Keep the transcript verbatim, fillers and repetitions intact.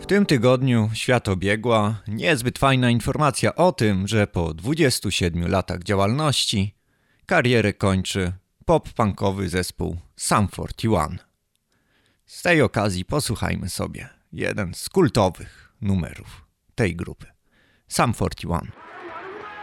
W tym tygodniu świat obiegła niezbyt fajna informacja o tym, że po dwudziestu siedmiu latach działalności karierę kończy pop-punkowy zespół Sum czterdzieści jeden. Z tej okazji posłuchajmy sobie jeden z kultowych numerów tej grupy. Sum czterdzieści jeden.